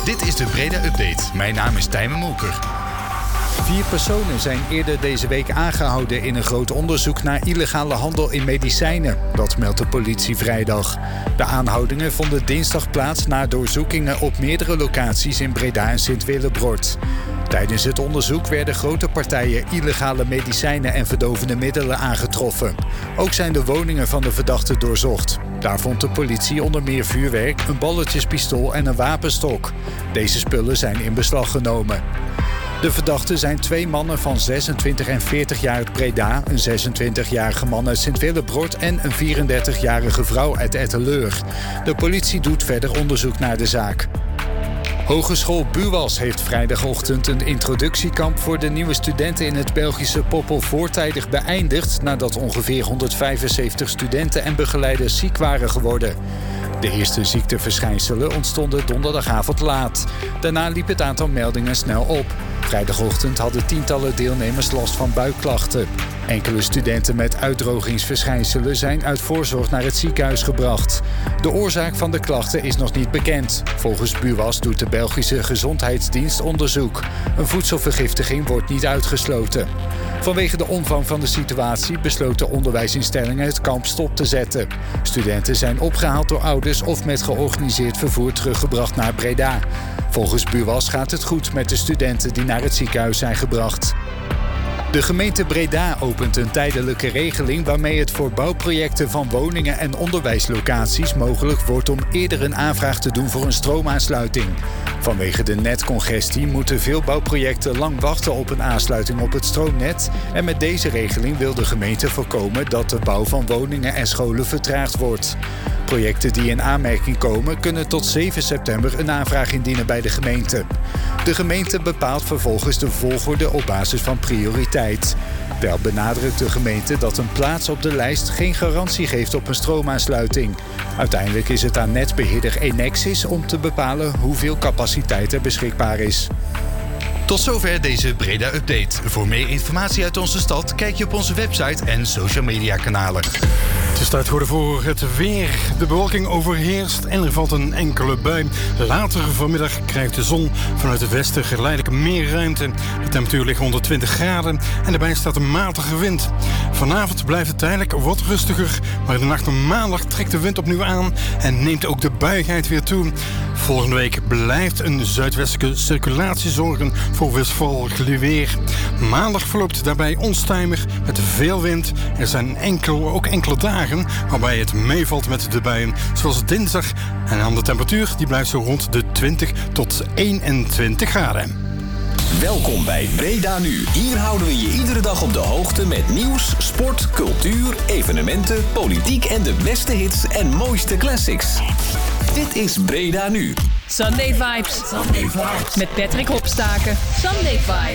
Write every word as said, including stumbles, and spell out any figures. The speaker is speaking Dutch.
Dit is de Breda Update. Mijn naam is Tijmen Molker. Vier personen zijn eerder deze week aangehouden in een groot onderzoek naar illegale handel in medicijnen. Dat meldt de politie vrijdag. De aanhoudingen vonden dinsdag plaats na doorzoekingen op meerdere locaties in Breda en Sint-Willebrord. Tijdens het onderzoek werden grote partijen illegale medicijnen en verdovende middelen aangetroffen. Ook zijn de woningen van de verdachten doorzocht. Daar vond de politie onder meer vuurwerk, een balletjespistool en een wapenstok. Deze spullen zijn in beslag genomen. De verdachten zijn twee mannen van zesentwintig en veertig jaar uit Breda, een zesentwintigjarige man uit Sint-Willebrord en een vierendertigjarige vrouw uit Etteleur. De politie doet verder onderzoek naar de zaak. Hogeschool Buwas heeft vrijdagochtend een introductiekamp voor de nieuwe studenten in het Belgische Poppel voortijdig beëindigd nadat ongeveer honderdvijfenzeventig studenten en begeleiders ziek waren geworden. De eerste ziekteverschijnselen ontstonden donderdagavond laat. Daarna liep het aantal meldingen snel op. Vrijdagochtend hadden tientallen deelnemers last van buikklachten. Enkele studenten met uitdrogingsverschijnselen zijn uit voorzorg naar het ziekenhuis gebracht. De oorzaak van de klachten is nog niet bekend. Volgens Buwas doet de Belgische Gezondheidsdienst onderzoek. Een voedselvergiftiging wordt niet uitgesloten. Vanwege de omvang van de situatie besloten onderwijsinstellingen het kamp stop te zetten. Studenten zijn opgehaald door ouders of met georganiseerd vervoer teruggebracht naar Breda. Volgens Buwas gaat het goed met de studenten die naar het ziekenhuis zijn gebracht. De gemeente Breda opent een tijdelijke regeling waarmee het voor bouwprojecten van woningen en onderwijslocaties mogelijk wordt om eerder een aanvraag te doen voor een stroomaansluiting. Vanwege de netcongestie moeten veel bouwprojecten lang wachten op een aansluiting op het stroomnet. En met deze regeling wil de gemeente voorkomen dat de bouw van woningen en scholen vertraagd wordt. Projecten die in aanmerking komen kunnen tot zeven september een aanvraag indienen bij de gemeente. De gemeente bepaalt vervolgens de volgorde op basis van prioriteit. Wel benadrukt de gemeente dat een plaats op de lijst geen garantie geeft op een stroomaansluiting. Uiteindelijk is het aan netbeheerder Enexis om te bepalen hoeveel capaciteit er beschikbaar is. Tot zover deze Breda Update. Voor meer informatie uit onze stad kijk je op onze website en social media kanalen. Het is tijd geworden voor het weer. De bewolking overheerst en er valt een enkele bui. Later vanmiddag krijgt de zon vanuit het westen geleidelijk meer ruimte. De temperatuur ligt rond de twintig graden en daarbij staat een matige wind. Vanavond blijft het tijdelijk wat rustiger, maar in de nacht van maandag trekt de wind opnieuw aan en neemt ook de buigheid weer toe. Volgende week blijft een zuidwestelijke circulatie zorgen voor wisselvallig weer. Maandag verloopt daarbij onstuimig met veel wind. Er zijn enkel, ook enkele dagen waarbij het meevalt met de buien, zoals dinsdag. En aan de temperatuur die blijft zo rond de twintig tot eenentwintig graden. Welkom bij Breda Nu. Hier houden we je iedere dag op de hoogte met nieuws, sport, cultuur, evenementen, politiek en de beste hits en mooiste classics. Dit is Breda Nu. Sunday Vibes. Sunday Vibes. Met Patrick Hopstaken. Sunday Vibes.